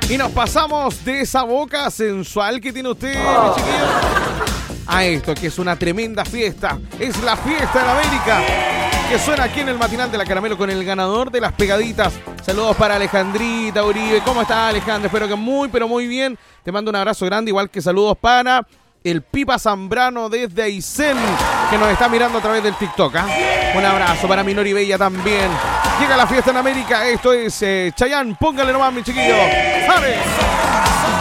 Y nos pasamos de esa boca sensual que tiene usted, mi chiquillo, a esto, que es una tremenda fiesta. Es la fiesta de la América, que suena aquí en el matinal de la Caramelo con el ganador de las pegaditas. Saludos para Alejandrita Uribe. ¿Cómo estás, Alejandra? Espero que muy, pero muy bien. Te mando un abrazo grande, igual que saludos para el Pipa Zambrano desde Aysén, que nos está mirando a través del TikTok. Un abrazo para Minori Bella también. Llega la fiesta en América. Esto es Chayanne. Póngale nomás, mi chiquillo. ¡Sale!